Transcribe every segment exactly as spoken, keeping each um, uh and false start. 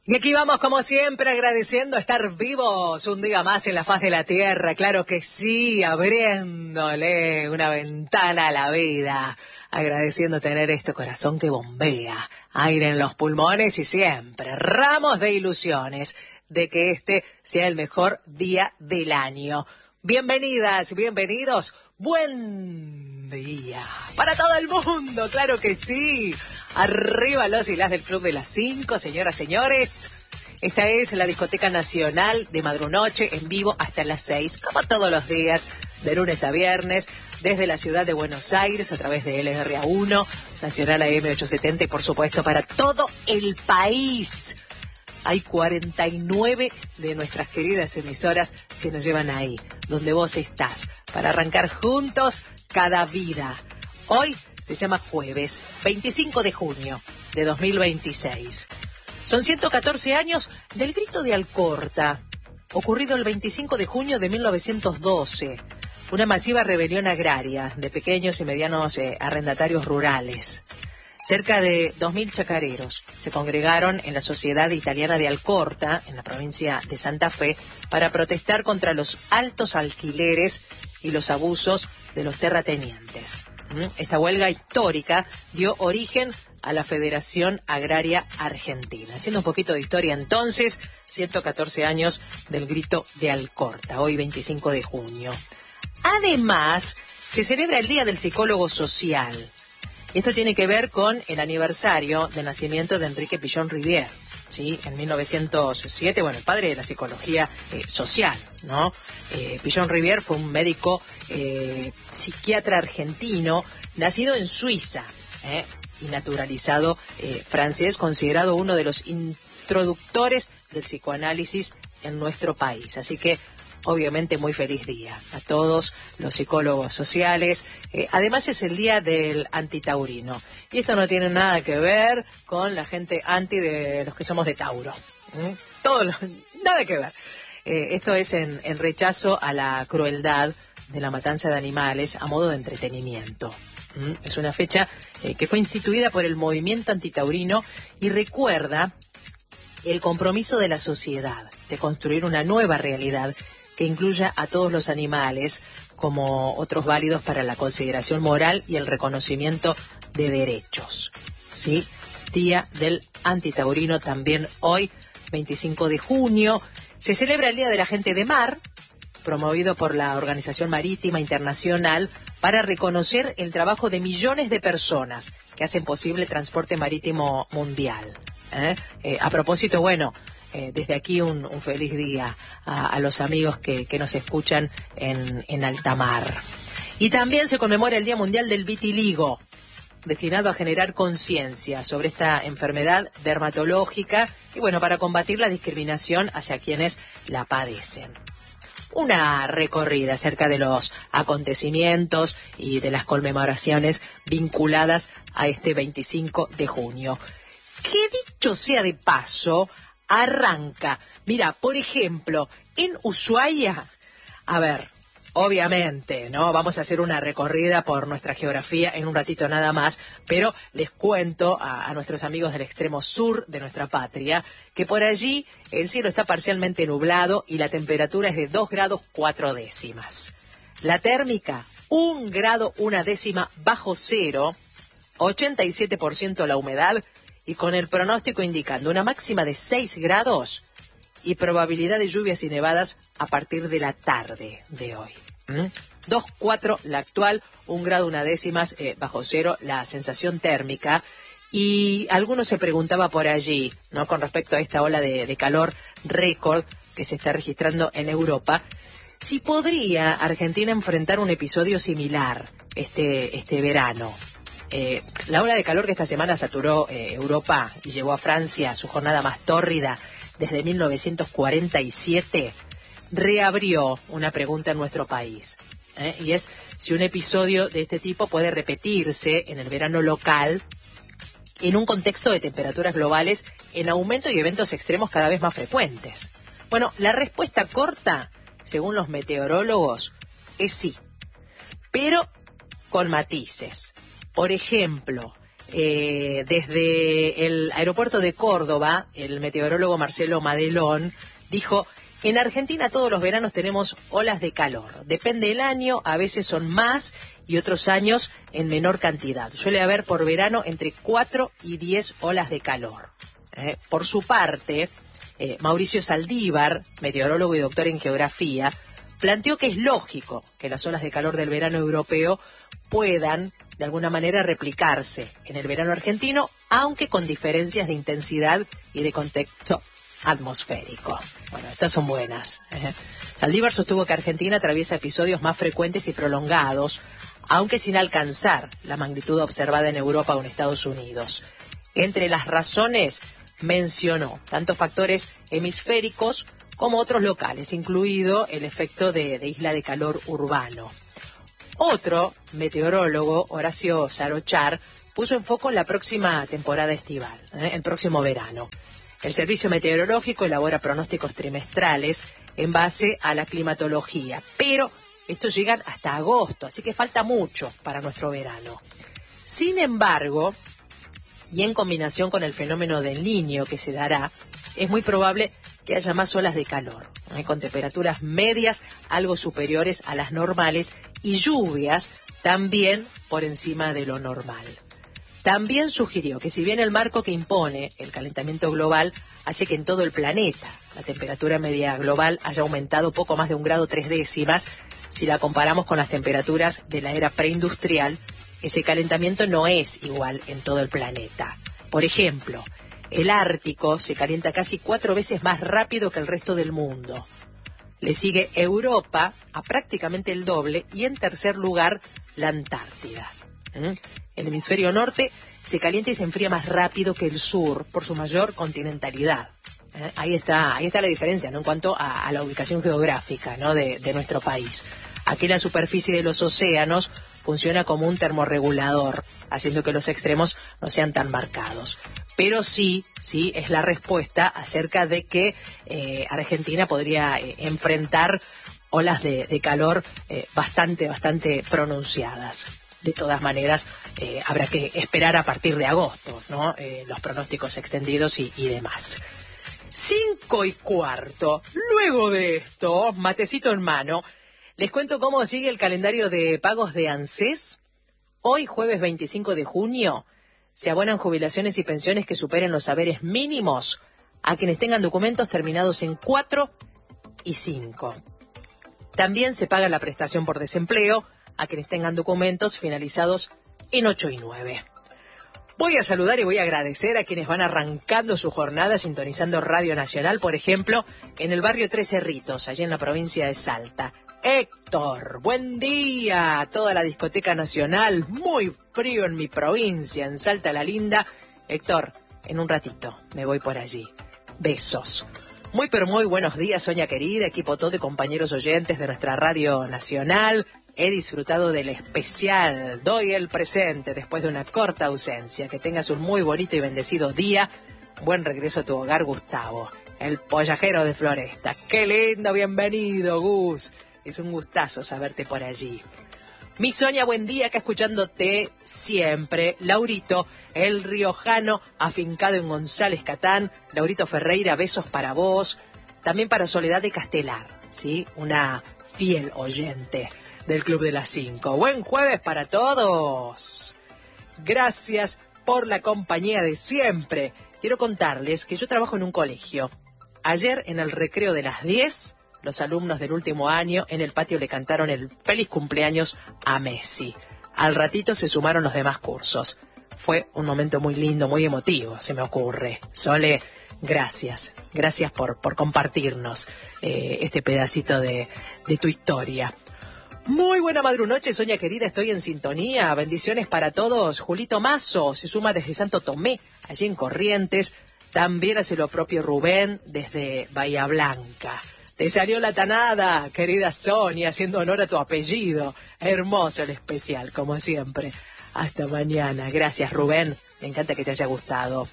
Y aquí vamos, como siempre, agradeciendo estar vivos un día más en la faz de la tierra. Claro que sí, abriéndole una ventana a la vida. Agradeciendo tener este corazón que bombea, aire en los pulmones y siempre ramos de ilusiones de que este sea el mejor día del año. Bienvenidas, bienvenidos, buen día para todo el mundo, claro que sí. Arriba los y las del Club de las Cinco, señoras, señores. Esta es la Discoteca Nacional de Madrunoche, en vivo hasta las seis, como todos los días, de lunes a viernes, desde la ciudad de Buenos Aires, a través de L R A uno, Nacional A M ochocientos setenta y, por supuesto, para todo el país. Hay cuarenta y nueve de nuestras queridas emisoras que nos llevan ahí, donde vos estás, para arrancar juntos cada vida. Hoy se llama jueves, veinticinco de junio de dos mil veintiséis. Son ciento catorce años del Grito de Alcorta, ocurrido el veinticinco de junio de mil novecientos doce. Una masiva rebelión agraria de pequeños y medianos eh, arrendatarios rurales. Cerca de dos mil chacareros se congregaron en la Sociedad Italiana de Alcorta, en la provincia de Santa Fe, para protestar contra los altos alquileres y los abusos de los terratenientes. Esta huelga histórica dio origen a la Federación Agraria Argentina. Haciendo un poquito de historia entonces, ciento catorce años del Grito de Alcorta, hoy veinticinco de junio. Además, se celebra el Día del Psicólogo Social. Esto tiene que ver con el aniversario del nacimiento de Enrique Pillon Rivière, ¿sí? En mil novecientos siete, bueno, el padre de la psicología eh, social, ¿no? Eh, Pillon Rivière fue un médico eh, psiquiatra argentino, nacido en Suiza, ¿eh? y naturalizado eh, francés, considerado uno de los introductores del psicoanálisis en nuestro país. Así que, obviamente, muy feliz día a todos los psicólogos sociales. Eh, además, es el día del antitaurino. Y esto no tiene nada que ver con la gente anti de los que somos de Tauro. ¿Mm? Todo lo, nada que ver. Eh, esto es en, en rechazo a la crueldad de la matanza de animales a modo de entretenimiento. ¿Mm? Es una fecha eh, que fue instituida por el movimiento antitaurino y recuerda el compromiso de la sociedad de construir una nueva realidad que incluya a todos los animales como otros válidos para la consideración moral y el reconocimiento de derechos. ¿Sí? Día del antitaurino también hoy, veinticinco de junio. Se celebra el Día de la Gente de Mar, promovido por la Organización Marítima Internacional, para reconocer el trabajo de millones de personas que hacen posible el transporte marítimo mundial. ¿Eh? Eh, a propósito, bueno, Eh, desde aquí un, un feliz día a, a los amigos que, que nos escuchan en, en alta mar. Y también se conmemora el Día Mundial del Vitiligo, destinado a generar conciencia sobre esta enfermedad dermatológica y, bueno, para combatir la discriminación hacia quienes la padecen. Una recorrida acerca de los acontecimientos y de las conmemoraciones vinculadas a este veinticinco de junio. Que dicho sea de paso, arranca, mira, por ejemplo, en Ushuaia, a ver, obviamente, ¿no? Vamos a hacer una recorrida por nuestra geografía en un ratito nada más, pero les cuento a, a nuestros amigos del extremo sur de nuestra patria que por allí el cielo está parcialmente nublado y la temperatura es de dos grados cuatro décimas. La térmica, un grado una décima bajo cero, ochenta y siete por ciento la humedad, y con el pronóstico indicando una máxima de seis grados y probabilidad de lluvias y nevadas a partir de la tarde de hoy. ¿Mm? dos coma cuatro la actual, un grado una décimas eh, bajo cero la sensación térmica. Y algunos se preguntaba por allí, ¿no? Con respecto a esta ola de, de calor récord que se está registrando en Europa, si podría Argentina enfrentar un episodio similar este, este verano. Eh, la ola de calor que esta semana saturó eh, Europa y llevó a Francia a su jornada más tórrida desde mil novecientos cuarenta y siete, reabrió una pregunta en nuestro país. ¿eh? Y es si un episodio de este tipo puede repetirse en el verano local en un contexto de temperaturas globales en aumento y eventos extremos cada vez más frecuentes. Bueno, la respuesta corta, según los meteorólogos, es sí, pero con matices. Por ejemplo, Eh, desde el aeropuerto de Córdoba, el meteorólogo Marcelo Madelón dijo: en Argentina todos los veranos tenemos olas de calor. Depende del año, a veces son más y otros años en menor cantidad. Suele haber por verano entre cuatro y diez olas de calor. Eh, por su parte, eh, Mauricio Saldívar, meteorólogo y doctor en geografía, planteó que es lógico que las olas de calor del verano europeo puedan, de alguna manera, replicarse en el verano argentino, aunque con diferencias de intensidad y de contexto atmosférico. Bueno, estas son buenas. ¿eh? Saldívar sostuvo que Argentina atraviesa episodios más frecuentes y prolongados, aunque sin alcanzar la magnitud observada en Europa o en Estados Unidos. Entre las razones mencionó tanto factores hemisféricos como otros locales, incluido el efecto de, de isla de calor urbano. Otro meteorólogo, Horacio Sarochar, puso en foco la próxima temporada estival, ¿eh? el próximo verano. El Servicio Meteorológico elabora pronósticos trimestrales en base a la climatología, pero estos llegan hasta agosto, así que falta mucho para nuestro verano. Sin embargo, y en combinación con el fenómeno del Niño que se dará, es muy probable que haya más olas de calor, ¿eh? con temperaturas medias algo superiores a las normales y lluvias también por encima de lo normal. También sugirió que si bien el marco que impone el calentamiento global hace que en todo el planeta la temperatura media global haya aumentado poco más de un grado tres décimas, si la comparamos con las temperaturas de la era preindustrial, ese calentamiento no es igual en todo el planeta. Por ejemplo, el Ártico se calienta casi cuatro veces más rápido que el resto del mundo. Le sigue Europa a prácticamente el doble y en tercer lugar la Antártida. ¿Mm? El hemisferio norte se calienta y se enfría más rápido que el sur por su mayor continentalidad. ¿Eh? Ahí está, ahí está la diferencia, ¿no? En cuanto a, a la ubicación geográfica, ¿no? de, de nuestro país. Aquí la superficie de los océanos funciona como un termorregulador, haciendo que los extremos no sean tan marcados. Pero sí, sí, es la respuesta acerca de que eh, Argentina podría eh, enfrentar olas de, de calor eh, bastante, bastante pronunciadas. De todas maneras, eh, habrá que esperar a partir de agosto, ¿no? Eh, los pronósticos extendidos y, y demás. Cinco y cuarto. Luego de esto, matecito en mano, les cuento cómo sigue el calendario de pagos de ANSES. Hoy, jueves veinticinco de junio, se abonan jubilaciones y pensiones que superen los saberes mínimos a quienes tengan documentos terminados en cuatro y cinco. También se paga la prestación por desempleo a quienes tengan documentos finalizados en ocho y nueve. Voy a saludar y voy a agradecer a quienes van arrancando su jornada sintonizando Radio Nacional, por ejemplo, en el barrio Tres Cerritos, allí en la provincia de Salta. Héctor, buen día. Toda la discoteca nacional, muy frío en mi provincia, en Salta la Linda. Héctor, en un ratito me voy por allí. Besos. Muy pero muy buenos días, Sonia querida, equipo todo de compañeros oyentes de nuestra Radio Nacional. He disfrutado del especial, doy el presente después de una corta ausencia. Que tengas un muy bonito y bendecido día. Buen regreso a tu hogar, Gustavo, el pollajero de Floresta. ¡Qué lindo! Bienvenido, Gus. Es un gustazo saberte por allí. Mi Sonia, buen día, acá escuchándote siempre. Laurito, el riojano afincado en González Catán. Laurito Ferreira, besos para vos. También para Soledad de Castelar, ¿sí? Una fiel oyente del Club de las Cinco. Buen jueves para todos. Gracias por la compañía de siempre. Quiero contarles que yo trabajo en un colegio. Ayer, en el recreo de las diez, los alumnos del último año en el patio le cantaron el feliz cumpleaños a Messi. Al ratito se sumaron los demás cursos. Fue un momento muy lindo, muy emotivo, se me ocurre. Sole, gracias. Gracias por, por compartirnos eh, este pedacito de, de tu historia. Muy buena madrunoche, Sonia querida, estoy en sintonía. Bendiciones para todos. Julito Mazo se suma desde Santo Tomé, allí en Corrientes. También hace lo propio Rubén desde Bahía Blanca. Te salió la tanada, querida Sonia, haciendo honor a tu apellido. Hermoso el especial, como siempre. Hasta mañana. Gracias, Rubén. Me encanta que te haya gustado.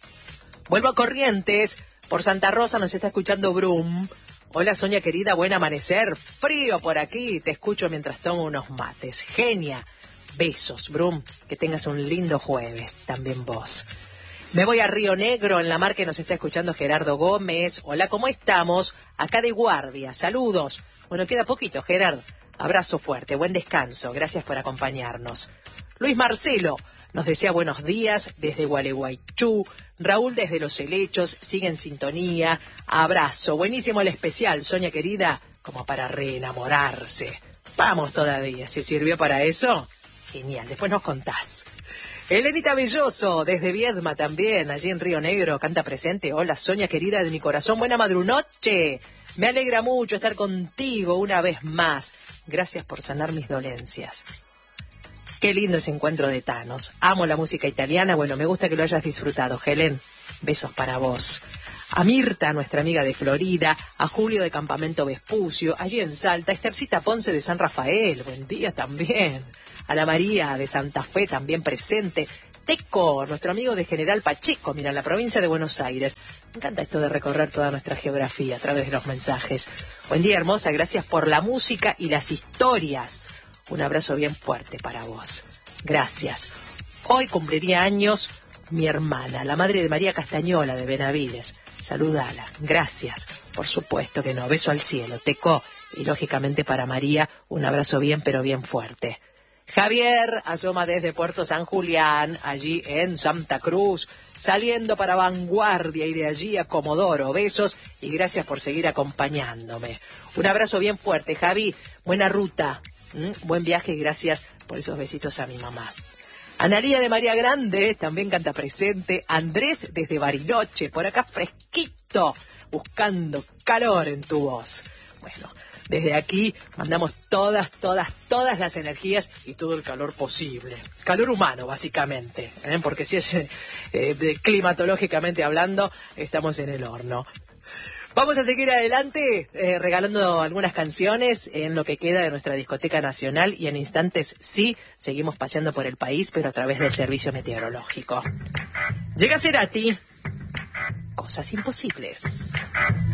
Vuelvo a Corrientes. Por Santa Rosa nos está escuchando Brum. Hola, Sonia querida, buen amanecer. Frío por aquí. Te escucho mientras tomo unos mates. Genia. Besos, Brum. Que tengas un lindo jueves, también vos. Me voy a Río Negro, en la mar que nos está escuchando Gerardo Gómez. Hola, ¿cómo estamos? Acá de guardia, saludos. Bueno, queda poquito, Gerardo. Abrazo fuerte, buen descanso, gracias por acompañarnos. Luis Marcelo nos desea buenos días desde Gualeguaychú. Raúl desde Los Helechos, sigue en sintonía. Abrazo, buenísimo el especial, Sonia querida, como para reenamorarse. Vamos todavía, ¿se sirvió para eso? Genial, después nos contás. Elenita Belloso, desde Viedma también, allí en Río Negro, canta presente. Hola, Sonia querida de mi corazón, buena madrunoche. Me alegra mucho estar contigo una vez más. Gracias por sanar mis dolencias. Qué lindo ese encuentro de Thanos. Amo la música italiana. Bueno, me gusta que lo hayas disfrutado, Helen. Besos para vos. A Mirta, nuestra amiga de Florida, a Julio de Campamento Vespucio, allí en Salta, Estercita Ponce de San Rafael, buen día también. A la María de Santa Fe, también presente. Teco, nuestro amigo de General Pacheco, mira, en la provincia de Buenos Aires. Me encanta esto de recorrer toda nuestra geografía a través de los mensajes. Buen día, hermosa, gracias por la música y las historias. Un abrazo bien fuerte para vos. Gracias. Hoy cumpliría años mi hermana, la madre de María Castañola de Benavides. Saludala. Gracias. Por supuesto que no. Beso al cielo, Teco. Y lógicamente para María, un abrazo bien, pero bien fuerte. Javier asoma desde Puerto San Julián, allí en Santa Cruz, saliendo para Vanguardia y de allí a Comodoro. Besos y gracias por seguir acompañándome. Un abrazo bien fuerte, Javi. Buena ruta. ¿Mm? Buen viaje y gracias por esos besitos a mi mamá. Analía de María Grande también canta presente. Andrés desde Bariloche, por acá fresquito, buscando calor en tu voz. Bueno, desde aquí mandamos todas, todas, todas las energías y todo el calor posible. Calor humano, básicamente, ¿eh? Porque si es eh, climatológicamente hablando, estamos en el horno. Vamos a seguir adelante eh, regalando algunas canciones en lo que queda de nuestra discoteca nacional y en instantes sí, seguimos paseando por el país, pero a través del servicio meteorológico. Llega Cerati, Cosas Imposibles.